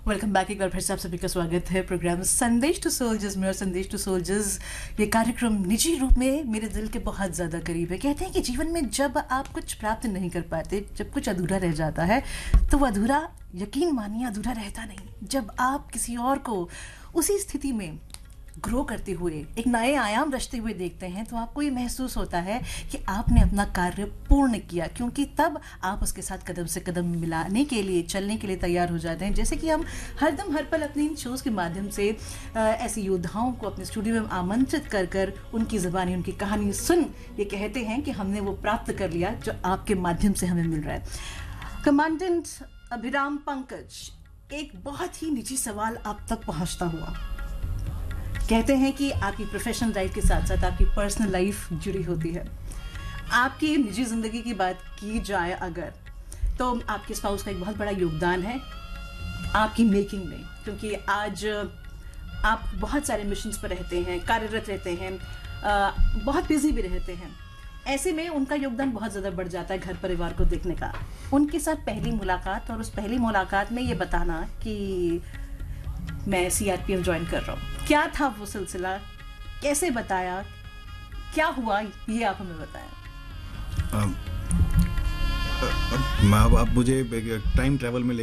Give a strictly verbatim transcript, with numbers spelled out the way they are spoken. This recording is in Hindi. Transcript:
Welcome back. एक बार फिर से आप सभी का स्वागत है प्रोग्राम संदेश टू सोल्जर्स में। और संदेश टू सोल्जर्स ये कार्यक्रम निजी रूप में मेरे दिल के बहुत ज़्यादा करीब है। कहते हैं कि जीवन में जब आप कुछ प्राप्त नहीं कर पाते, जब कुछ अधूरा रह जाता है, तो वो अधूरा, यकीन मानिए, अधूरा रहता नहीं। जब आप किसी और को उसी स्थिति में ग्रो करते हुए एक नए आयाम रचते हुए देखते हैं, तो आपको ये महसूस होता है कि आपने अपना कार्य पूर्ण किया, क्योंकि तब आप उसके साथ कदम से कदम मिलाने के लिए, चलने के लिए तैयार हो जाते हैं। जैसे कि हम हरदम हर पल अपने इन शोज़ के माध्यम से ऐसे योद्धाओं को अपने स्टूडियो में आमंत्रित कर कर उनकी ज़बानी, उनकी कहानी सुन ये कहते हैं कि हमने वो प्राप्त कर लिया जो आपके माध्यम से हमें मिल रहा है। कमांडेंट अभिराम पंकज, एक बहुत ही निजी सवाल आप तक पहुँचता हुआ। कहते हैं कि आपकी प्रोफेशनल लाइफ के साथ साथ आपकी पर्सनल लाइफ जुड़ी होती है। आपकी निजी ज़िंदगी की बात की जाए अगर, तो आपके स्पाउस का एक बहुत बड़ा योगदान है आपकी मेकिंग में, क्योंकि आज आप बहुत सारे मिशंस पर रहते हैं, कार्यरत रहते हैं, बहुत बिजी भी रहते हैं। ऐसे में उनका योगदान बहुत ज़्यादा बढ़ जाता है घर परिवार को देखने का। उनके साथ पहली मुलाकात, और उस पहली मुलाकात में ये बताना कि मैं C R P F join कर रहा हूँ, क्या था वो सिलसिला, कैसे बताया, क्या हुआ, ये आप हमें बताएं। अब अब मुझे टाइम ट्रैवल में